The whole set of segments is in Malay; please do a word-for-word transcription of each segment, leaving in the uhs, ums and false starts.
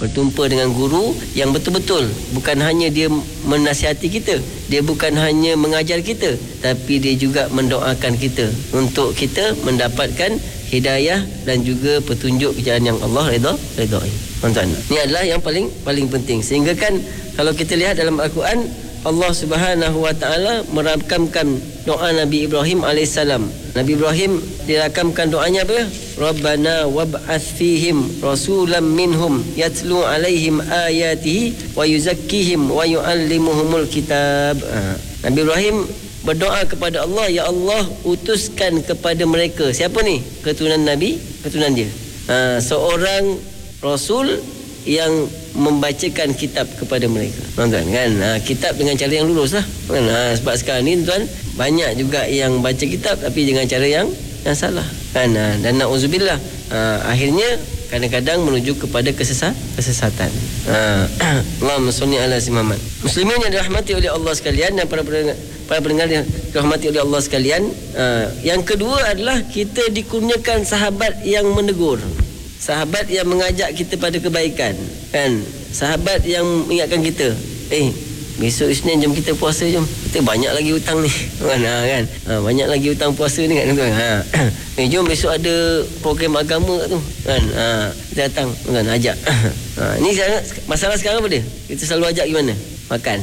bertumpa dengan guru yang betul-betul, bukan hanya dia menasihati kita, dia bukan hanya mengajar kita, tapi dia juga mendoakan kita untuk kita mendapatkan hidayah dan juga petunjuk ke jalan yang Allah redha redai. Tuan-tuan, ini adalah yang paling paling penting. Sehingga kan kalau kita lihat dalam Al-Quran, Allah Subhanahu wa taala merakamkan doa Nabi Ibrahim alaihissalam. Nabi Ibrahim dirakamkan doanya apa? Rabbana wab'ats fihim rasulan minhum yatlu alaihim ayatihi wa yuzakkihim wa yuallimuhumul kitab. Ha. Nabi Ibrahim berdoa kepada Allah, ya Allah, utuskan kepada mereka. Siapa ni? Keturunan Nabi, keturunan dia. Ha, seorang rasul yang membacakan kitab kepada mereka. Tuan-tuan kan, ha, kitab dengan cara yang lurus lah kan? Ha, sebab sekarang ni tuan, banyak juga yang baca kitab tapi dengan cara yang yang salah kan, ha, dan na'udzubillah, ha, akhirnya kadang-kadang menuju kepada kesesat, kesesatan. Ha, Allahumma shalli ala Muhammad. Muslimin yang dirahmati oleh Allah sekalian dan para pendengar, para pendengar yang dirahmati oleh Allah sekalian, ha, yang kedua adalah kita dikurniakan sahabat yang menegur, sahabat yang mengajak kita pada kebaikan kan, sahabat yang mengingatkan kita, eh besok Isnin jom kita puasa, jom, kita banyak lagi hutang ni kan, ha, kan? Ha, banyak lagi hutang puasa ni kan, tuan. Ha. Eh jom besok ada program agama tu kan, ha, kita datang kan, ajak. Ha, ni sekarang, masalah sekarang apa dia? Kita selalu ajak gimana? Makan.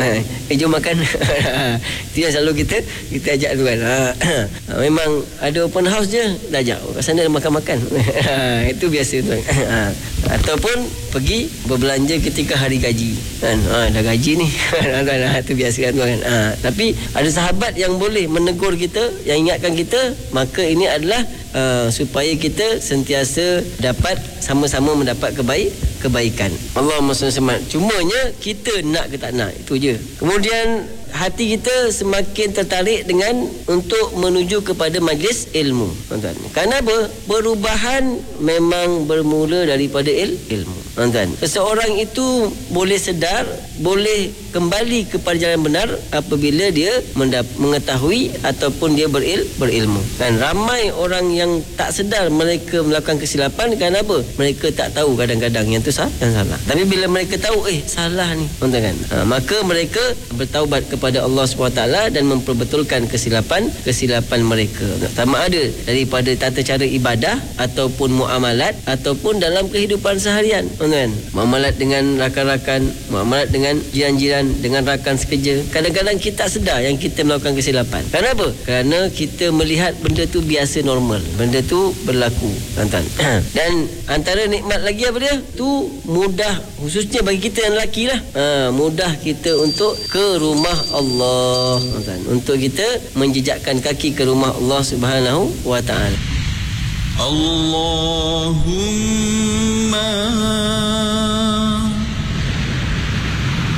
Eh jom makan. Itu yang selalu kita kita ajak tu kan. Ha, memang ada open house je dah ajak. Kat sana ada makan-makan. Itu biasa tu kan. Ha, ataupun pergi berbelanja ketika hari gaji kan. Ha, dah gaji ni. Itu biasa kan tu kan. Ha, tapi ada sahabat yang boleh menegur kita, yang ingatkan kita, maka ini adalah uh, supaya kita sentiasa dapat sama-sama mendapat kebaik kebaikan. Allahumma shalli alaihi. Cumanya kita nak ke tak nak, itu je. Kemudian hati kita semakin tertarik dengan untuk menuju kepada majlis ilmu, tuan-tuan. Kerana apa? Perubahan memang bermula daripada il, ilmu, tuan-tuan. Seseorang itu boleh sedar, boleh kembali kepada jalan benar apabila dia mendap- mengetahui ataupun dia beril, berilmu. Dan ramai orang yang tak sedar mereka melakukan kesilapan. Kerana apa? Mereka tak tahu kadang-kadang yang tu sah, yang salah. Tapi bila mereka tahu, eh salah ni, tuan-tuan kan, ha, maka mereka bertaubat kepada Allah subhanahu wa taala dan memperbetulkan kesilapan kesilapan mereka. Sama ada daripada tata cara ibadah ataupun muamalat ataupun dalam kehidupan seharian, tuan-tuan. Muamalat dengan rakan-rakan, muamalat dengan jiran-jiran, dengan rakan sekerja. Kadang-kadang kita tak sedar yang kita melakukan kesilapan. Kenapa? Kerana kita melihat benda tu biasa, normal. Benda tu berlaku, tuan-tuan. Dan antara nikmat lagi apa dia? Tu mudah, khususnya bagi kita yang lelaki lah. Ha, mudah kita untuk ke rumah Allah, tuan-tuan. Untuk kita menjejakkan kaki ke rumah Allah Subhanahu wa taala. Allahumma